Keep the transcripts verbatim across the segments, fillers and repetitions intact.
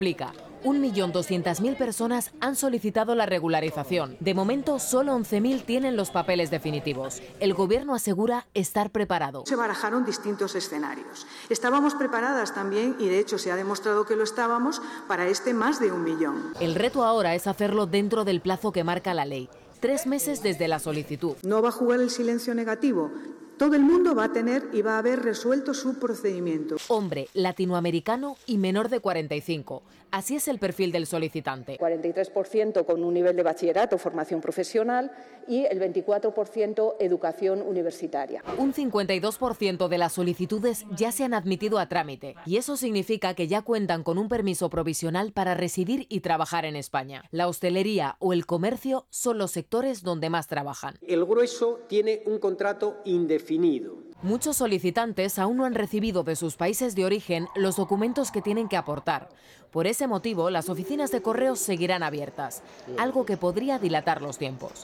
Explica. un millón doscientas mil personas han solicitado la regularización. De momento, solo once mil tienen los papeles definitivos. El gobierno asegura estar preparado. Se barajaron distintos escenarios. Estábamos preparadas también, y de hecho se ha demostrado que lo estábamos, para este más de un millón. El reto ahora es hacerlo dentro del plazo que marca la ley. Tres meses desde la solicitud. No va a jugar el silencio negativo. Todo el mundo va a tener y va a haber resuelto su procedimiento. Hombre, latinoamericano y menor de cuarenta y cinco. Así es el perfil del solicitante. cuarenta y tres por ciento con un nivel de bachillerato, formación profesional, y el veinticuatro por ciento educación universitaria. Un cincuenta y dos por ciento de las solicitudes ya se han admitido a trámite. Y eso significa que ya cuentan con un permiso provisional para residir y trabajar en España. La hostelería o el comercio son los sectores donde más trabajan. El grueso tiene un contrato indefinido. Muchos solicitantes aún no han recibido de sus países de origen los documentos que tienen que aportar. Por ese motivo, las oficinas de correos seguirán abiertas, algo que podría dilatar los tiempos.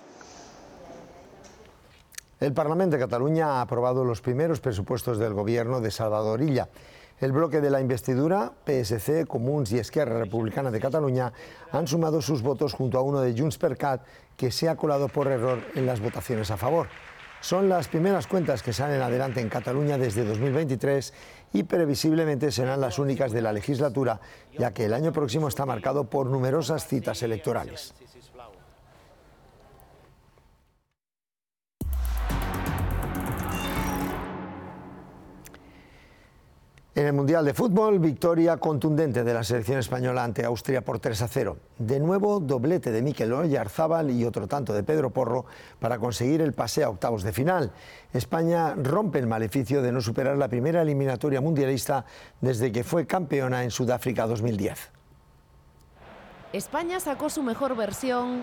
El Parlamento de Cataluña ha aprobado los primeros presupuestos del gobierno de Salvador Illa. El bloque de la investidura, P S C, Comuns y Esquerra Republicana de Cataluña, han sumado sus votos junto a uno de Junts per Cat, que se ha colado por error en las votaciones a favor. Son las primeras cuentas que salen adelante en Cataluña desde dos mil veintitrés y previsiblemente serán las únicas de la legislatura, ya que el año próximo está marcado por numerosas citas electorales. En el Mundial de Fútbol, victoria contundente de la selección española ante Austria por tres a cero. De nuevo, doblete de Mikel Oyarzabal y otro tanto de Pedro Porro para conseguir el pase a octavos de final. España rompe el maleficio de no superar la primera eliminatoria mundialista desde que fue campeona en Sudáfrica dos mil diez. España sacó su mejor versión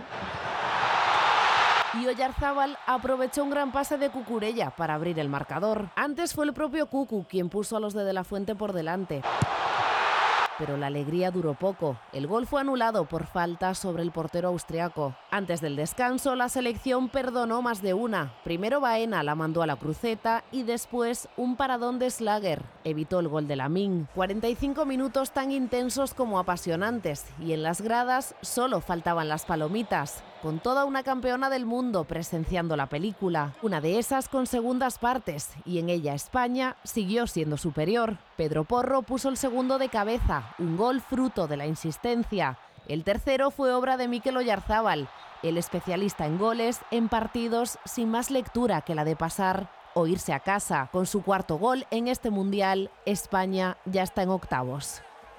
y Oyarzabal aprovechó un gran pase de Cucurella para abrir el marcador. Antes fue el propio Cucu quien puso a los de De La Fuente por delante. Pero la alegría duró poco. El gol fue anulado por falta sobre el portero austriaco. Antes del descanso, la selección perdonó más de una. Primero Baena la mandó a la cruceta y después un paradón de Schlager evitó el gol de Lamine. cuarenta y cinco minutos tan intensos como apasionantes, y en las gradas solo faltaban las palomitas, con toda una campeona del mundo presenciando la película. Una de esas con segundas partes, y en ella España siguió siendo superior. Pedro Porro puso el segundo de cabeza, un gol fruto de la insistencia. El tercero fue obra de Mikel Oyarzabal, el especialista en goles en partidos sin más lectura que la de pasar o irse a casa. Con su cuarto gol en este Mundial, España ya está en octavos.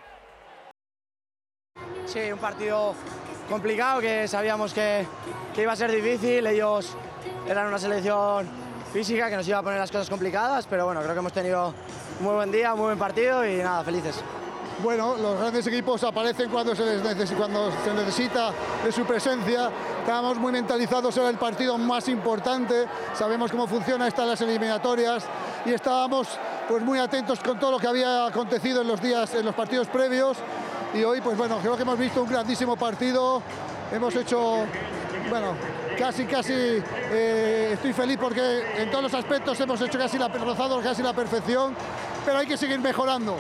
Sí, un partido complicado que sabíamos que, que iba a ser difícil. Ellos eran una selección física que nos iba a poner las cosas complicadas, pero bueno, creo que hemos tenido un muy buen día, un muy buen partido y nada, felices. Bueno, los grandes equipos aparecen cuando se, les necesita, cuando se necesita de su presencia. Estábamos muy mentalizados, era el partido más importante, sabemos cómo funciona estas las eliminatorias y estábamos pues muy atentos con todo lo que había acontecido en los días, en los partidos previos, y hoy pues bueno, creo que hemos visto un grandísimo partido, hemos hecho, bueno, casi casi eh, estoy feliz porque en todos los aspectos hemos hecho casi la, rozado casi la perfección, pero hay que seguir mejorando.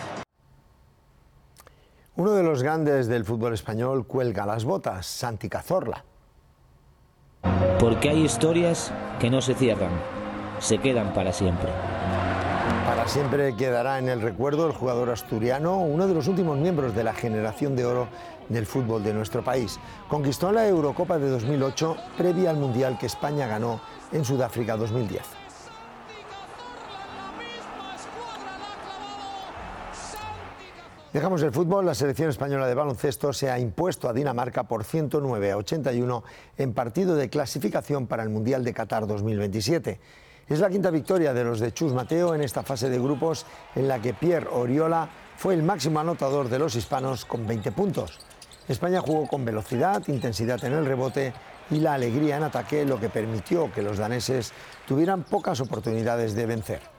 Uno de los grandes del fútbol español cuelga las botas, Santi Cazorla. Porque hay historias que no se cierran, se quedan para siempre. Para siempre quedará en el recuerdo el jugador asturiano, uno de los últimos miembros de la generación de oro del fútbol de nuestro país. Conquistó la Eurocopa de dos mil ocho, previa al Mundial que España ganó en Sudáfrica dos mil diez. Dejamos el fútbol. La selección española de baloncesto se ha impuesto a Dinamarca por ciento nueve a ochenta y uno en partido de clasificación para el Mundial de Qatar dos mil veintisiete. Es la quinta victoria de los de Chus Mateo en esta fase de grupos en la que Pierre Oriola fue el máximo anotador de los hispanos con veinte puntos. España jugó con velocidad, intensidad en el rebote y la alegría en ataque, lo que permitió que los daneses tuvieran pocas oportunidades de vencer.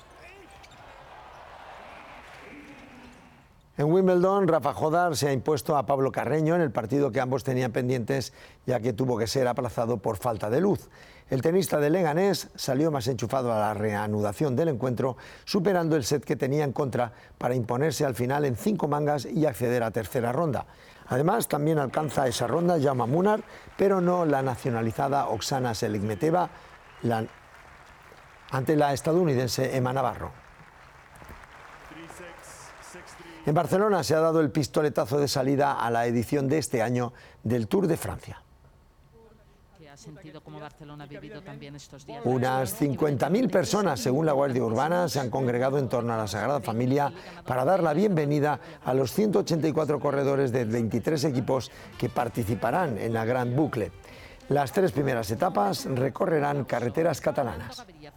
En Wimbledon, Rafa Jodar se ha impuesto a Pablo Carreño en el partido que ambos tenían pendientes, ya que tuvo que ser aplazado por falta de luz. El tenista de Leganés salió más enchufado a la reanudación del encuentro, superando el set que tenía en contra para imponerse al final en cinco mangas y acceder a tercera ronda. Además, también alcanza esa ronda Jaume Munar, pero no la nacionalizada Oksana Seligmeteva la, ante la estadounidense Emma Navarro. En Barcelona se ha dado el pistoletazo de salida a la edición de este año del Tour de Francia. Unas cincuenta mil personas, según la Guardia Urbana, se han congregado en torno a la Sagrada Familia para dar la bienvenida a los ciento ochenta y cuatro corredores de veintitrés equipos que participarán en la Gran Boucle. Las tres primeras etapas recorrerán carreteras catalanas.